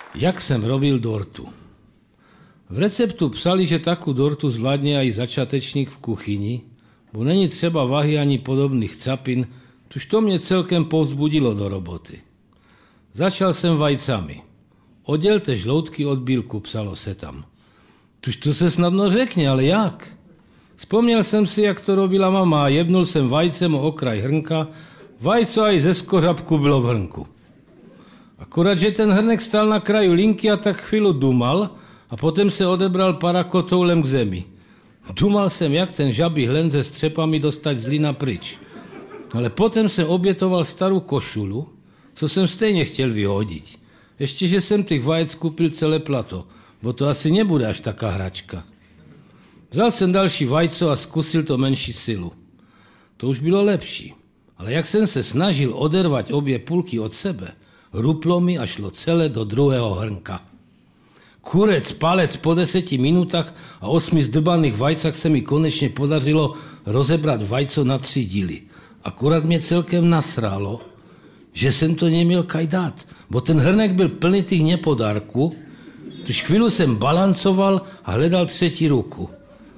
Jak jsem robil dortu. V receptu psali, že takú dortu zvládne aj začatečník v kuchyni, bo není třeba váhy ani podobných capin, tuž to mě celkem povzbudilo do roboty. Začal jsem vajcami. Oddělte žloutky od bílku, psalo se tam. Tuž to se snadno řekne, ale jak? Vzpomněl jsem si, jak to robila mama a jebnul jsem vajcem o okraj hrnka, vajco aj ze skořapku bylo v hrnku. Akorát, že ten hrnek stál na kraju linky a tak chvíli dumal a potom se odebral parakotoulem k zemi. Dumal jsem, jak ten žabý hlen se střepami dostať z lína pryč. Ale potom jsem obětoval starou košulu, co jsem stejně chtěl vyhodit. Ještě, že jsem těch vajec koupil celé plato, bo to asi nebude až taká hračka. Vzal jsem další vajco a zkusil to menší silu. To už bylo lepší, ale jak jsem se snažil odervat obě půlky od sebe, ruplo mi a šlo celé do druhého hrnka. Kurec, palec po 10 minutách a 8 zdrbaných vajcach se mi konečně podařilo rozebrat vajco na 3 díly. Akorát mě celkem nasralo, že jsem to neměl kaj dát, bo ten hrnek byl plný těch nepodárků, tuž chvíli jsem balancoval a hledal třetí ruku.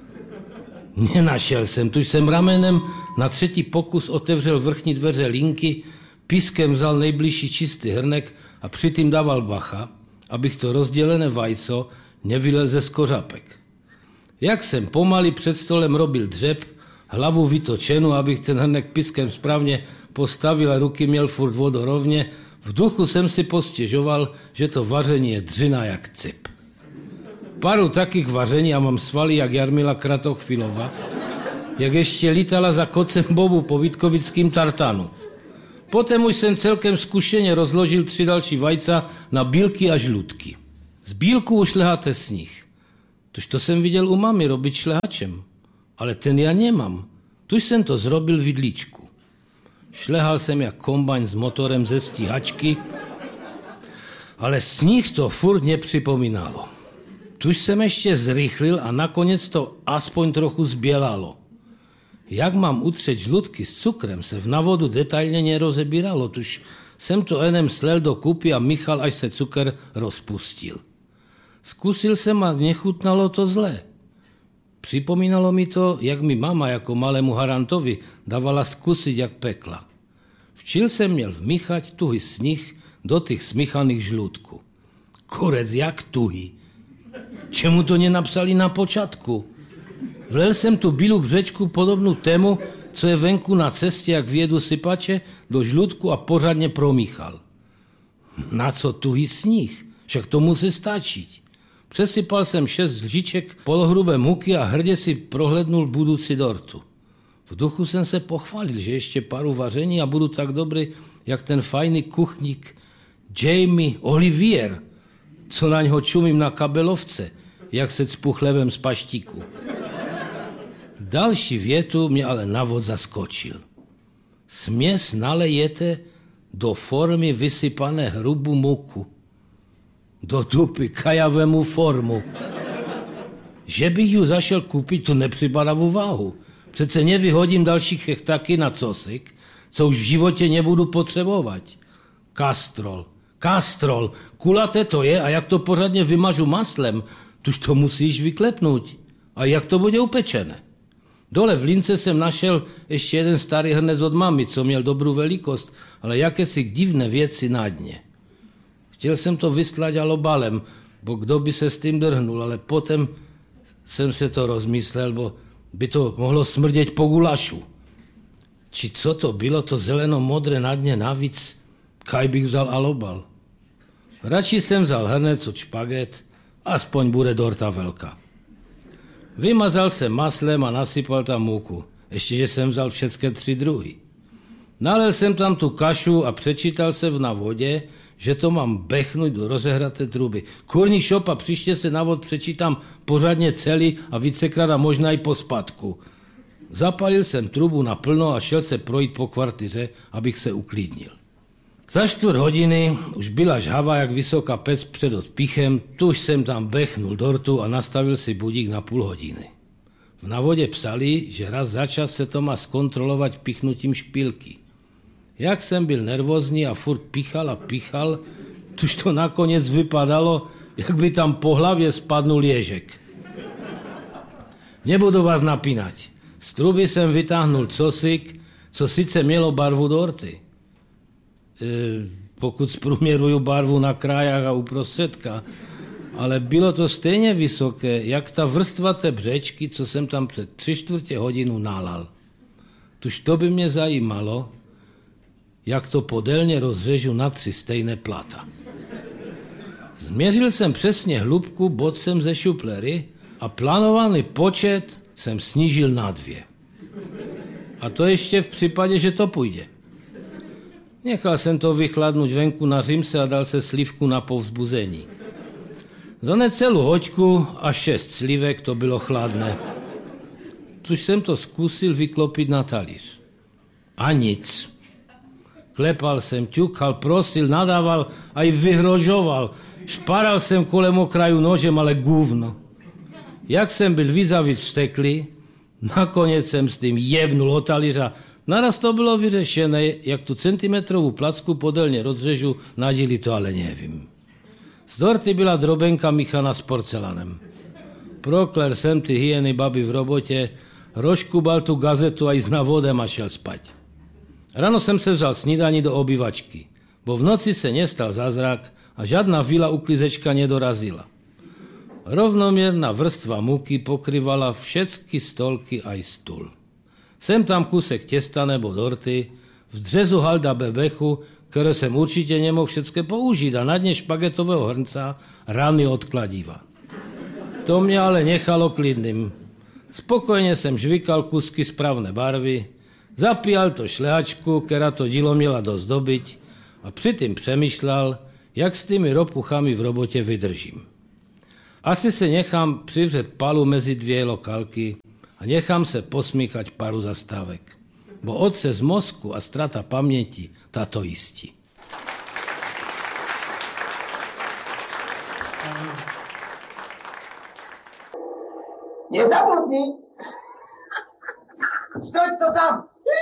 Nenašel jsem, tuž jsem ramenem na třetí pokus otevřel vrchní dveře linky, pískem vzal nejbližší čistý hrnek a přitým dával bacha, abych to rozdělené vajco nevylel ze skořapek. Jak jsem pomaly před stolem robil dřep, hlavu vytočenou, abych ten hrnek pískem správně postavil a ruky měl furt vodorovně, v duchu jsem si postěžoval, že to vaření je dřina jak cip. Paru takých vaření a mám svaly jak Jarmila Kratochvilova, jak ještě lítala za kocem Bobu po vítkovickým tartanu. Potom už jsem celkem zkušeně rozložil 3 další vajca na bílky a žlutky. Z bílku už šleháte sníh. Tož to jsem viděl u mamy robiť šlehačem. Ale ten já nemám. Tuž jsem to zrobil v vidličku. Šlehal jsem jak kombajn s motorem ze stíhačky, ale sníh to furt nepřipomínalo. Tuž jsem ještě zrychlil a nakonec to aspoň trochu zbělalo. Jak mám utřeť žlutky s cukrem, se v navodu detailně nerozebíralo, tuž jsem to enem slel do kupy a míchal, až se cukr rozpustil. Zkusil jsem a nechutnalo to zle. Připomínalo mi to, jak mi mama jako malému harantovi dávala zkusit, jak pekla. Včil jsem měl vmíchať tuhý sníh do těch smíchaných žlutků. Kurec, jak tuhý. Čemu to nenapsali na počátku? Vlel jsem tu bílou břečku podobnou tému, co je venku na cestě, jak vědu sypače, do žlutku a pořádně promíchal. Na co tuhý sníh? Však to musí stačiť. Přesypal jsem 6 lžiček polohrubé muky a hrdě si prohlednul budoucí dortu. V duchu jsem se pochválil, že ještě paru vaření a budu tak dobrý, jak ten fajný kuchník Jamie Olivier, co na něho čumím na kabelovce, jak se cpu chlebem z paštíku. Další větu mě ale na vod zaskočil. Směs nalejete do formy vysypané hrubou muku. Do dupy kajavému formu. Že bych ju zašel koupit, to nepřipadá v úvahu. Přece nevyhodím dalších hektaky na cosik, co už v životě nebudu potřebovat. Kastrol, kulaté to je a jak to pořádně vymažu maslem, tuž to musíš vyklepnout. A jak to bude upečené? Dole v lince jsem našel ještě jeden starý hrnec od mamy, co měl dobrou velikost, ale jakési divné věci na dně. Chtěl jsem to vystlať alobalem, bo kdo by se s tím drhnul, ale potom jsem se to rozmyslel, bo by to mohlo smrdět po gulašu. Či co to bylo, to zeleno-modré na dně navíc, kaj bych vzal alobal. Radši jsem vzal hrnec od špaget, aspoň bude dorta velká. Vymazal jsem maslem a nasypal tam múku, ještě že jsem vzal všechny 3 druhy. Nalil jsem tam tu kašu a přečítal se v navodě, že to mám bechnout do rozehraté truby. Kurník šopa, příště se na vod přečítám pořádně celý a vícekrát a možná i po spadku. Zapalil jsem trubu naplno a šel se projít po kvartiře, abych se uklidnil. Za 4 hodiny už byla žhava jak vysoká pec před odpichem, tuž jsem tam bechnul dortu a nastavil si budík na půl hodiny. V navodě psali, že raz za čas se to má zkontrolovat pichnutím špilky. Jak jsem byl nervózní a furt píchal, Tuž to nakoniec vypadalo, jak by tam po hlavě spadnul ježek. Nebudu vás napínať. Z truby jsem vytáhnul cosik, co sice mělo barvu dorty. Pokud zprůměruju barvu na krajách a uprostředka, ale bylo to stejně vysoké, jak ta vrstva té břečky, co jsem tam před 3/4 hodinu nalal. Tuž to by mě zajímalo, jak to podélně rozřežu na 3 stejné plata. Změřil jsem přesně hlubku bodcem ze šuplery a plánovaný počet jsem snížil na 2. A to ještě v případě, že to půjde. Nechal jsem to vychladnout venku na římse a dal se slivku na povzbuzení. Za necelou hoďku a 6 slivek to bylo chladné. Což jsem to zkusil vyklopit na talíř. A nic. Klepal jsem, ťukal, prosil, nadával a i vyhrožoval. Šparal jsem kolem okraju nožem, ale gůvno. Jak jsem byl vyzavit vzteklý, nakonec jsem s tím jebnul o talíř a naraz to bylo vyřešené, jak tu centimetrovou placku podélně rozřežu, na díly to ale nevím. Z dorty byla drobenka míchaná s porcelanem. Prokler jsem ty hyeny baby v robotě, rozkubal tu gazetu a jít na vodem a šel spať. Ráno jsem se vzal snídaní do obývačky, bo v noci se nestal zázrak a žádná vila uklizečka nedorazila. Rovnomierná vrstva múky pokryvala všetky stolky aj stůl. Sem tam kusek těsta nebo dorty, v dřezu halda bebechu, které jsem určitě nemohl všetké použít a na dně špagetového hrnca rany od kladiva. To mě ale nechalo klidným. Spokojně jsem žvykal kusky správné barvy, zapíjal to šlehačku, která to dílo měla dosť dobyť a přitým přemýšľal, jak s tými ropuchami v robotě vydržím. Asi se nechám přivřet palu mezi 2 lokálky a nechám se posmíkať paru zastávek. Bo otřes mozku a strata paměti tato jistí. Nezabudni! Stoď to tam!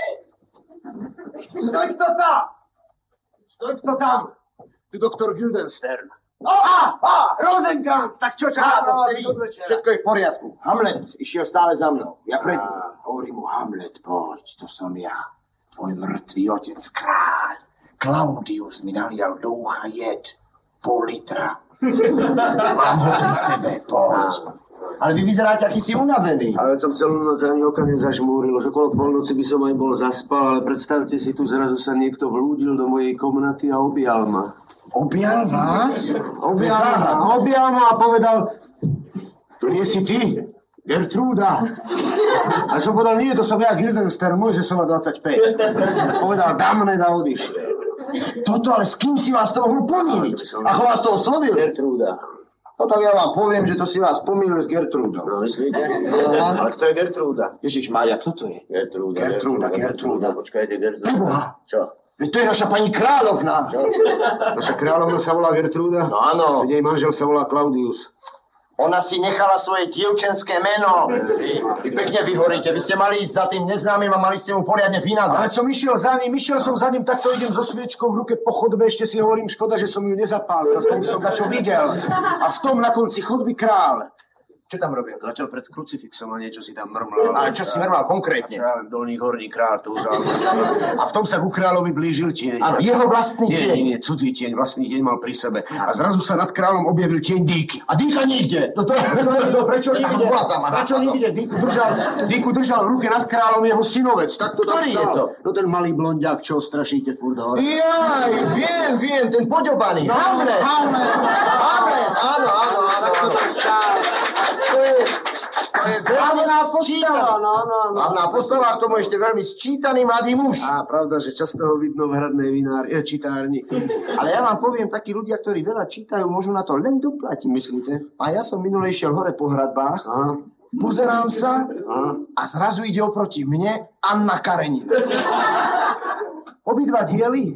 Stoď to tam! Stoď to tam! Tu doktor Guildenstern. Rosenkrantz, tak čo čaká to ste vy? Všetko je v poriadku. Hamlet išiel stále za mnou. Ja pred ním. Hovorím mu, Hamlet, poď, to som ja. Tvoj mŕtvý otec kráľ. Claudius mi nalial do ucha jed. Pol litra. Mám ho pri sebe, poď. Ale vy vyzeráte, aký si unavený. Ale som celú noc ani oka nezažmúril. Už okolo polnoci by som aj bol zaspal, ale predstavte si, tu zrazu sa niekto vlúdil do mojej komnaty a objal ma. Objal vás? Objal ma a povedal, to nie si ty, Gertrúda. A som povedal, nie, to som ja, Guildenstern, Mojžesova 25. Povedal, damne a odišiel. Toto, ale s kým si vás to mohol pomýliť? Ako vás to oslovil? Gertrúda. No tak ja vám poviem, že to si vás pomýlil s Gertrúdou. No, myslíte? Ale kto je Gertrúda? Ježišmária, kto to je? Gertrúda. Počkajte, Gertrúda. Preboha. Čo? Veď to je naša pani kráľovna. Čo? Naša kráľovna sa volá Gertrúda? No áno. Jej manžel sa volá Claudius. Ona si nechala svoje dievčenské meno. Vy pekne vyhoríte. Vy ste mali ísť za tým neznámym a mali ste mu poriadne vynadať. Ale som išiel som za ním, takto idem so sviečkou v ruke po chodbe, ešte si hovorím, škoda, že som ju nezapálil, aspoň by som dačo videl. A v tom na konci chodby král. Čo tam robil? Začal pred krucifixom a niečo si tam mrmlal. Ale čo si mrmlal konkrétne? Ja viem, dolný horný kráľ to vzal. A v tom sa ku kráľovi blížil tieň. Áno, jeho vlastný tieň. Nie, cudzí tieň, vlastný tieň mal pri sebe. A zrazu sa nad kráľom objavil tieň Díky. A Díka nikde. Prečo nikde? Prečo nikde? Díku držal v ruke nad kráľom jeho synovec. Tak to tam Ktorý je to? No ten malý blondiak, čo strašíte furt hore. Jaj, viem, ten poďobaný. Hamlet, áno. To tam stál. To je veľmi sčítaný. Hlavná postava, k tomu ešte veľmi sčítaný mladý muž. Á, pravda, že často ho vidno v hradnej čitárni. Ale ja vám poviem, takí ľudia, ktorí veľa čítajú, môžu na to len doplatiť, myslíte? A ja som minule išiel hore po hradbách, pozerám sa a zrazu ide oproti mne Anna Karenina. Obidva diely.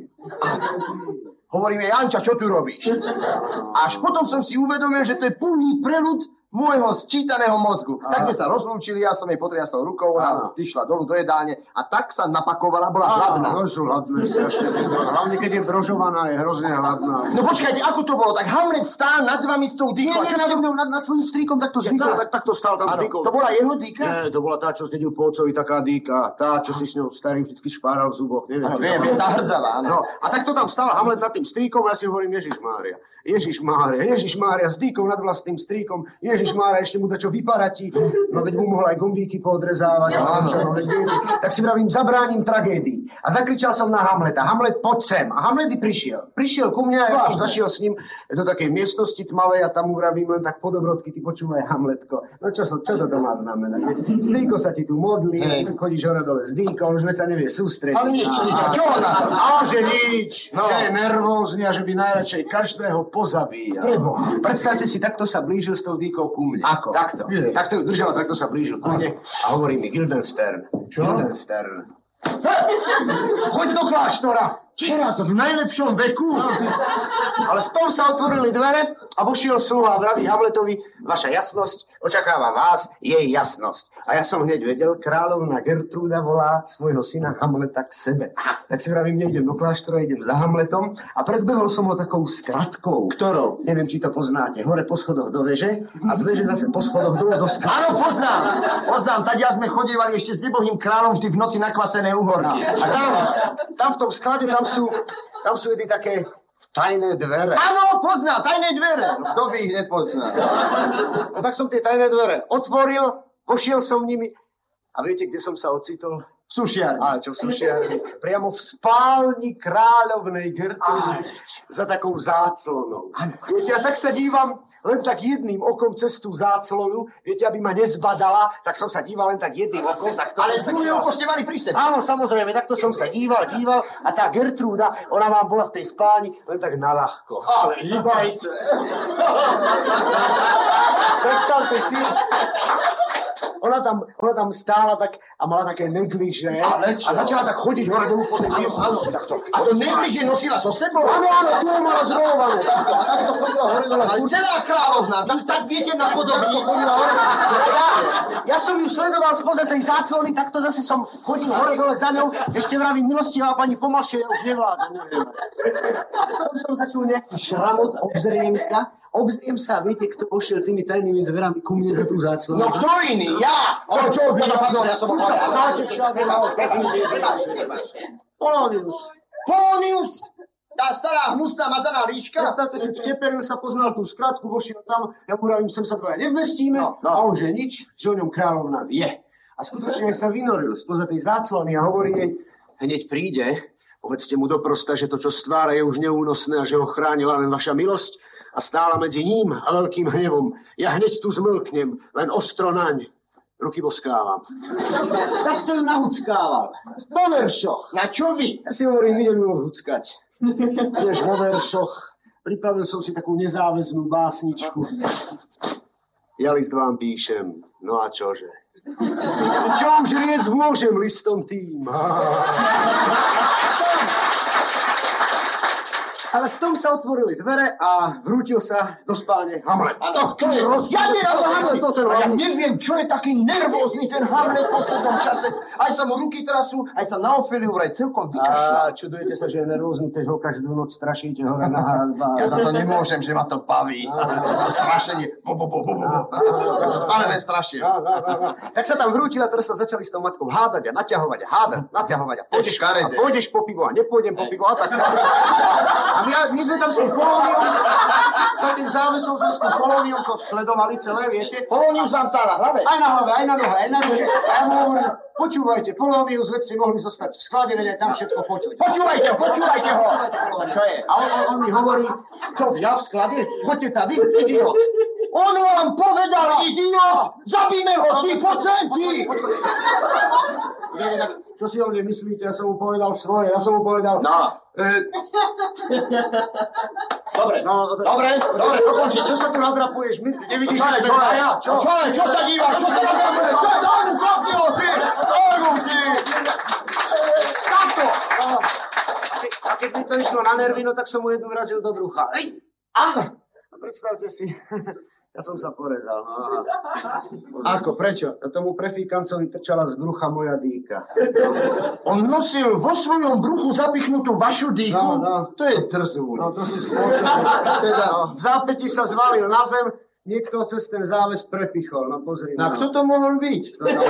Hovorím jej, Anča, čo tu robíš? Až potom som si uvedomil, že to je plný preľud môjho sčítaného mozgu. Tak sme sa rozlúčili, ja som jej potriasol rukou, ona zišla dolu do jedálne a tak sa napakovala, bola hladná. No sú hladné, strašne. Hlavne, keď je brožovaná, je hrozne hladná. No počkajte, ako to bolo? Tak Hamlet stál nad vami s tou dýkou. Nad svojím strýkom takto zdýkol, takto stál tam zdýkol. To bola jeho dýka? Nie, to bola tá, čo zdedil po otcovi, taká dýka. Tá, čo si s ňou starý vždycky špáral v zuboch. Neviem, tá hrdzavá, áno. No, a takto tam stál Hamlet nad tým strýkom a ja si hovorím, Ježišmária, s dýkou nad vlastným strýkom, Ježišmária, ešte mu dačo vyparatí, no veď mu mohol aj gombíky poodrezávať, tak si vravím, zabránim tragédii. A zakričal som na Hamleta, Hamlet, poď sem. A Hamlet prišiel. Prišiel ku mne a ja som zašiel s ním do takej miestnosti tmavej a tam mu vravím len tak po dobrodky, ty počúvaj, Hamletko, no čo to má znamenať? S dýkou sa ti tu modlí, chodíš hore dole s dýkou, už veď sa nevie sústrediť. Ale nič, čo ho na to? Že nič, že je nervózny a že by najradšej každého pozabíjal. Predstavte si, takto sa blížil s tou dýkou ku mne. Ako? Takto. Takto ju držal, takto sa blížil ku mne a hovorí mi, Guildenstern. Čo? Guildenstern. Choď do kláštora. Teraz v najlepšom veku. Ale v tom sa otvorili dvere a vošiel sluha a vraví Hamletovi, vaša jasnosť očakáva vás, jej jasnosť. A ja som hneď vedel, kráľovna Gertrúda volá svojho syna Hamleta k sebe. Tak si vravím, nejdem do kláštora, idem za Hamletom a predbehol som ho takou skratkou. Ktorou? Neviem, či to poznáte. Hore po schodoch do veže a z veže zase po schodoch dolu do skla. Áno, poznám. Tadia sme chodievali ešte s nebohým kráľom vždy v noci na kvasené uhorky. A tam v tom sklade, tam sú jedny také tajné dvere. Áno, pozná, tajné dvere. No, kto by ich nepoznal? No tak som tie tajné dvere otvoril, pošiel som nimi a viete, kde som sa ocitol? V sušiarni. Ale čo v sušiarni? Priamo v spálni kráľovnej Gertrudy. Za takou záclonou. Viete, ja tak sa dívam len tak jedným okom cez tú záclonu. Viete, aby ma nezbadala, tak som sa díval len tak jedným okom. Ale druhé oko ste mali pri sebe. Áno, samozrejme, takto som sa díval a tá Gertrúda, ona vám bola v tej spálni len tak naľahko. Ale hýbajte. Predstavte si, ona tam stála tak a mala také negliže a začala tak chodiť hore dolu po tej miestnosti. A to negliže nosila so sebou? Áno, tu mala zrolované. Takto chodila hore dole. Ale celá kráľovna, tak viete napodobniť. Ja som ju sledoval spoza tej záclony, takto zase som chodil hore dole za ňou. Ešte vravím, milostivá pani, pomalšie, ja už nevládam, neviem. A v tom som začul nejaký šramot, obzriem sa, viete, kto pošiel tými tajnými dverami ku mne za tú záclonu? No kto iný? Ja! Čo? Pardon, ja som ho Polonius! Tá stará, hnusná, mazaná líška? Predstavte si, vteperil sa, poznal tú skratku, vošiel tam, ja mu vravím, sem sa dvaja nevmestíme, a on že nič, že o ňom kráľovna vie. A skutočne sa vynoril spoza tej záclony a hovorí jej, hneď príde, povedzte mu doprosta, že to, čo stvára, je už neúnosné a že ho chránila len vaša milosť a stála medzi ním a veľkým hnevom. Ja hneď tu zmlknem, len ostro naň. Ruky boskávam. Tak to ju nahuckával. Po veršoch. Na čo vy? Ja si hovorím, idem ju odhuckať. Tiež vo veršoch. Pripravil som si takú nezáväznú básničku. Ja list vám píšem. No a čože? Čo už riec môžem listom tým? Ale v tom sa otvorili dvere a vrútil sa do spálne Hamlet. A to je ja neviem, čo je taký nervózny ten Hamlet v poslednom čase. Aj sa mu ruky trasú, aj sa na Ofeliu vraj celkom vykašľa. Čudujete sa, že je nervózny, keď ho každú noc strašíte hore na hradbách. Ja za to nemôžem, že ma to baví. Strašenie. Ja som stále len strašil. Tak sa tam vrútil a teraz sa začali s tou matkou hádať a naťahovať a pôjdeš po pivo a nepôjdem po pivo a tak. A my sme tam s tým Polóniom, za tým závesom sme s tým Polóniom to sledovali celé, viete? Polónius vám stál na hlave? Aj na hlave, aj na nohe, aj na nohe. A ja mu hovorím, počúvajte, Polónius, veď si mohli zostať v sklade, veď aj tam všetko počuť. Počúvajte ho! Čo je? A on mi hovorí, čo, ja v sklade? Choďte tam, vy, idiot! On vám povedal, idiot! Zabíme ho, ty, poď sem, ty! Čo si o mne myslíte? Ja som mu povedal svoje, No. Dobre, dokončí. Čo sa tu nadrapuješ? Nevidíš, čo sa dívaš? Čo sa nadrapuješ? Čo? Daj mu kopnilo, ty! Takto! A keď mi to išlo na nervy, no tak som mu jednu vrazil do brucha. A predstavte si, Ja som sa porezal, no aha. Ako, prečo? Ja tomu prefíkancovi trčala z brucha moja dýka. On nosil vo svojom bruchu zapichnutú vašu dýku? No. To je drzúň. No to si spôsobil. Teda, v zápäti sa zvalil na zem, niekto cez ten záves prepichol. No pozri. A kto to mohol byť?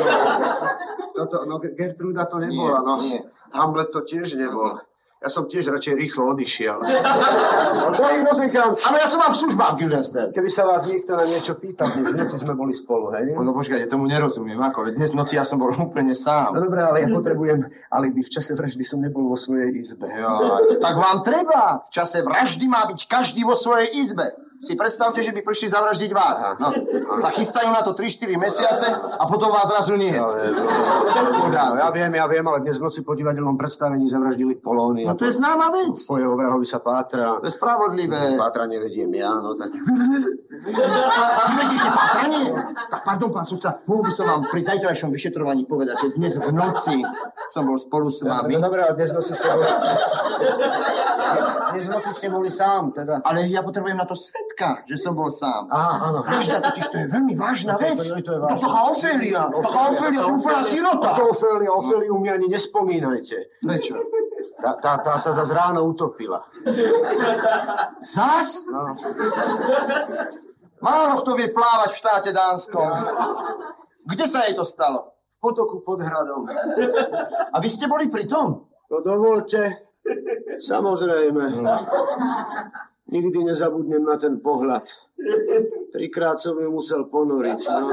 No Gertrúda to nebola, no. Nie. Hamlet to tiež nebol. Ja som tiež radšej rýchlo odišiel. Drahý Rozenkranz. Ale ja som vám v službách, Guildenstern. Keby sa vás niekto na niečo pýtal, dnes v noci sme boli spolu, hej? No počkajte, tomu nerozumiem. Ako? Dnes v noci ja som bol úplne sám. No dobré, ale ja potrebujem alibi. V čase vraždy som nebol vo svojej izbe. Jo, tak vám treba. V čase vraždy má byť každý vo svojej izbe. Si predstavte, že by prišli zavraždiť vás. No, sa chystajú na to 3-4 mesiace a potom vás zrazu nie. Ja viem, ale dnes v noci po divadelnom predstavení zavraždili Polónia. No to je známa vec. Po jeho vrahovi sa pátra. To je spravodlivé. Pátranie vediem ja, no tak... Vy vedíte pátranie? Tak pardon, pán sudca, mohol by som vám pri zajtrajšom vyšetrovaní povedať, že dnes v noci som bol spolu s vami. No dobré, ale dnes v noci ste boli... Dnes v noci ste boli sám, teda. Ale ja potrebujem na to svedka, že som bol sám. Áno. Vražda totiž to je veľmi vážna vec. To je vážna. To taká Ofélia, úplná sirota. Čo Oféliu mi ani nespomínajte. Prečo? Tá sa zas ráno utopila. Zas? No. Málo kto vie plávať v štáte Dánskom. Kde sa jej to stalo? V potoku pod hradom. A vy ste boli pri tom? To dovolte. Samozrejme. Nikdy nezabudnem na ten pohľad. 3-krát som ju musel ponoriť. No.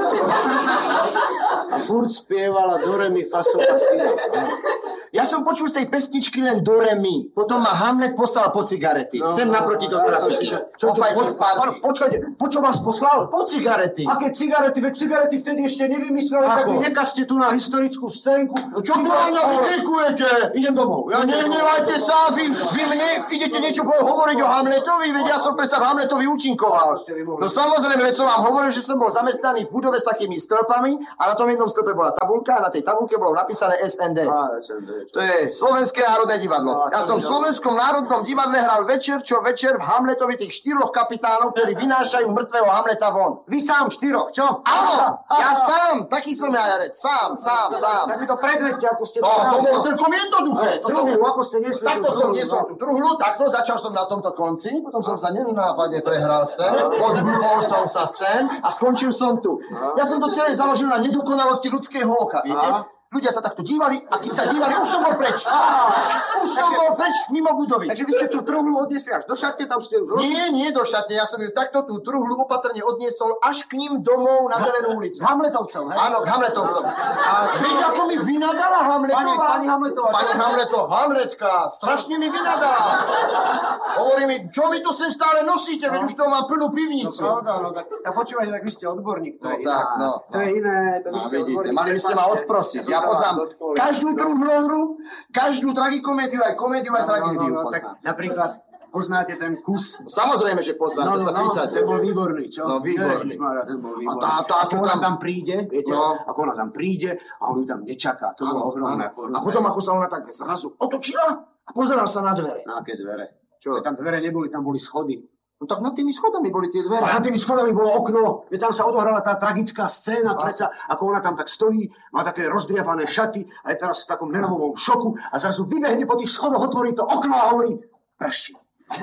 A furt spievala do re mi fa sol la si. Ja som počul z tej pesničky len do re mi. Potom ma Hamlet poslal po cigarety. Sem naproti do trafiky. Počkajte, po čo vás poslal? Po cigarety. Aké cigarety? Veď cigarety vtedy ešte nevymysleli, tak vy nekazte tu na historickú scénku. Čo tu na mňa vykrikujete? Idem domov. Nehnevajte sa, vy mne idete niečo hovoriť o Hamletovi, veď ja som predsa v Hamletovi účinkoval. No samozrejme, veď som vám hovoril, že som bol zamestnaný v budove s takými stĺpami a na tom jednom stĺpe bola tabuľka a na tej tabuľke bolo napísané SND. To je Slovenské národné divadlo. Ja som v Slovenskom národnom divadle hral večer v Hamletovi tých 4 kapitánov, ktorí vynášajú mŕtvého Hamleta von. Vy sám 4, čo? Áno, ja sám, taký som ja, Jarec, sám. Tak mi to predvedte, ako ste to... To bolo celkom jednoduché. Ako ste nesli takto som niesol tú truhlu, takto začal som na tomto konci, potom som sa nenápadne prehral sem, odhúpol som sa sem a skončil som tu. Ja som to celé založil na nedokonalosti ľudského oka, viete? Ľudia sa takto dívali a kým sa dívali, už som bol preč. Už som bol preč mimo budovy. Takže vy ste tú truhlu odniesli až do šatne, tam ste ju zložili? Nie do šatne, ja som ju takto tú truhlu opatrne odniesol až k ním domov na Zelenú ulicu. Hamletovcom, hej? Áno, k Hamletovcom. A viete, ako mi vynadala Hamletová? Pani Hamletová. Pani Hamletová, Hamletka, strašne mi vynadala. Hovorí mi, čo mi to sem stále nosíte, veď už to mám plnú pivnicu. No pravda, no tak počúvajte, tak vy ste odborník, to je iné. To je iné, to vy ste odborník. Mali by ste ma odprosiť. Ja poznám každú truhlu hru, každú tragikomédiu, aj komédiu, aj tragédiu poznám. Tak napríklad poznáte ten kus? Samozrejme, že poznám, to sa pýtate. Ten bol výborný, čo? No, výborný. Ježišmária, ten bol výborný. A tá, čo tam príde, viete, ako ona tam príde a on ju tam nečaká, to bolo ohromné. A potom, ako sa ona tak zrazu otočila a pozerala sa na dvere. Na aké dvere? Čo? Tam dvere neboli, tam boli schody. No tak nad tými schodami boli tie dvere. A nad tými schodami bolo okno, kde tam sa odohrala tá tragická scéna, predsa, ako ona tam tak stojí, má také rozdriapané šaty a je teraz v takom nervovom šoku a zrazu vybehne po tých schodoch, otvorí to okno a hovorí, prší.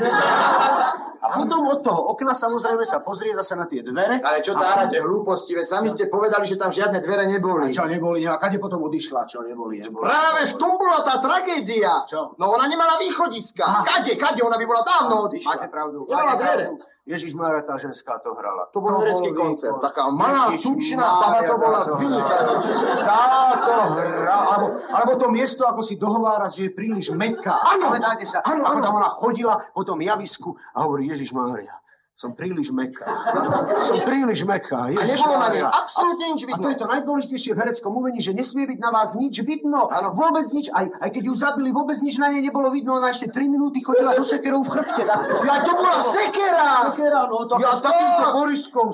A potom od toho okna samozrejme sa pozrie zase na tie dvere. Ale čo dárate hlúposti, veď sami ste povedali, že tam žiadne dvere neboli. A čo neboli? A kade potom odišla? Čo neboli? Práve v tom bola tá tragédia. Čo? No ona nemala východiska. Kade? Ona by bola dávno odišla. Máte pravdu. Nemala dvere. Ježišmária, tá ženská to hrala. To bol herecký koncert. Taká malá, tučná, baba to bola vynikajúca. Táto hra, alebo to miesto, ako si dohovárať, že je príliš mäkká. Pamätáte sa, ako tam ona chodila po tom javisku a hovorí, Ježišmária, som príliš mäkká. Som príliš mäkká. A nebolo na nej absolútne nič vidno. A to je to najdôležitejšie v hereckom umení, že nesmie byť na vás nič vidno. Áno. Vôbec nič. Aj keď ju zabili, vôbec nič na nej nebolo vidno. Ona ešte 3 minúty chodila so sekerou v chrbte. Ja, to bola sekera! Sekera, no to s takýmto boriskom.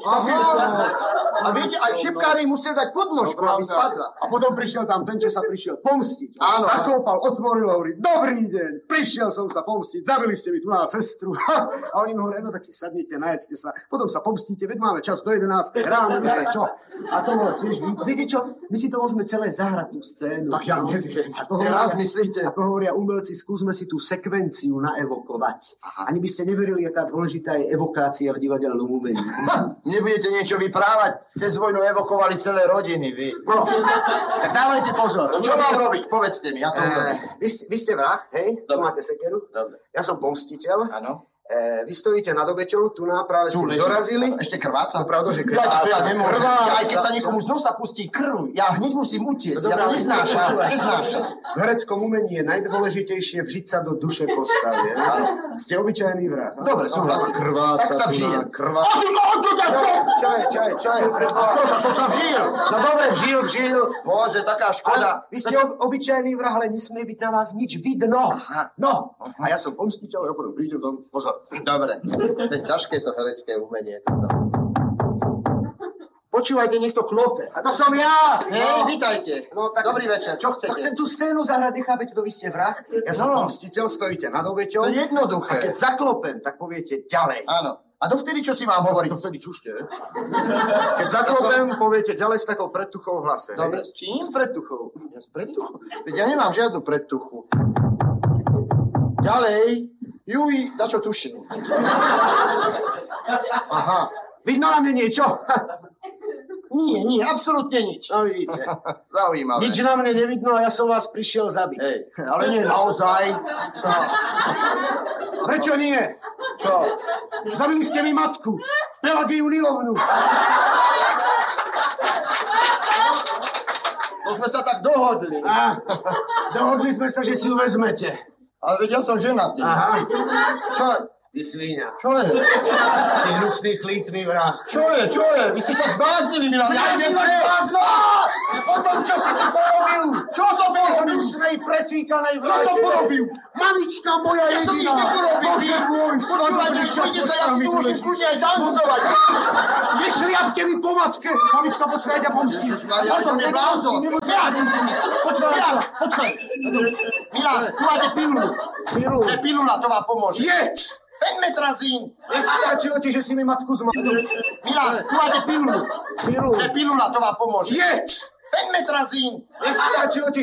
A viete, aj šepkári museli dať podnožku, aby spadla. A potom prišiel tam ten, čo sa prišiel pomstiť. Áno. Zaklopal, otvoril a hovorí, dobrý deň, prišiel som sa pomstiť, zabili ste mi tu na sestru. A oni mu hovorí, no tak si sadnite. vypijte, najedzte sa, potom sa pomstíte, veď máme čas do 11. ráno, tak čo? A to bolo tiež viete čo? My si to môžeme celé zahrať tú scénu. Tak ja neviem. Teraz myslíte? Ako hovoria umelci, skúsme si tú sekvenciu naevokovať. Ani by ste neverili, aká dôležitá je evokácia v divadelnom umení. Nebudete niečo vyprávať? Cez vojnu evokovali celé rodiny, vy. No, tak dávajte pozor. Čo mám robiť? Povedzte mi, ja to urobím. Vy ste vrah, hej? Dobre. Máte sekeru? Dobre. Ja som pomstiteľ. Áno. Vy stojíte nad obeťou, tu práve ste dorazili. Ešte krváca? To pravda, že krváca. krváca. Ja nemôžem. Krváca. Aj keď sa niekomu z nosa pustí krv, ja hneď musím utiecť. Ja to neznášam. V hereckom umení je najdôležitejšie vžiť sa do duše postavy. Ste obyčajný vrah. Dobre, súhlasím. Krváca. Tak sa vžijem. Krváca. Čaj. Čo som sa vžil? No dobre, vžil. Bože, taká škoda. Vy ste obyčajný vrah, ale nesmie byť na vás nič vidno. No. A ja som pomstiteľ, ja potom prídem tam. Pozor. Dobre. To je ťažké to herecké umenie. Počúvajte, niekto klope. A to som ja. Hej, vítajte. No, tak, dobrý večer. Čo chcete? Tak chcem tú scénu zahrať, nechápete, to vy ste vrah. Ja som pomstiteľ, stojíte nad obeťou. To je jednoduché. A keď zaklopem, tak poviete ďalej. Áno. A dovtedy, čo si mám hovoriť? Dovtedy čušte. Keď zaklopem, poviete ďalej s takou predtuchou v hlase. Dobre, s čím? S predtuchou. Ja s predtuchou? Veď ja nemám žiadnu predtuchu. Ďalej. Juj, dačo tuším. Aha. Vidno na mne niečo? Nie, absolútne nič. No vidíte. Zaujímavé. Nič na mne nevidno a ja som vás prišiel zabiť. Hej, ale nie naozaj. No. Prečo nie? Čo? Zabili ste mi matku. Pelagiu Nilovnu. To sme sa tak dohodli. Dohodli sme sa, že si ju vezmete. Ale veď ja som ženatý. Aha. Čo? Ty svíňa. Čo je? Ty hnusný, chlípný vrah. Čo je? Vy ste sa zbláznili, Milan. Ja si máš blázno! O tom, čo si tu porobil! Čo som porobil? Hnusnej, prefíkanej Čo vražde! som porobil? Mamička moja jediná! Ja som nič neporobil. Bože môj, počúvajte, choďte sa, ja si tu môžem kľudne aj danzovať. Nešliapte mi po matke! Mamička, počkaj, ja pomstím. Ježišmaria, veď on je blázon. Počkaj. Milan, tu máte pilulu. To je pilula, to vám pomôže. Jeď! Fenmetrazín. Nestačilo ti, že si mi matku zmadol. Milan, tu máte pilulu. To je pilula, to vám pomôže. Jeď! Fenmetrazín. Nestačilo ti,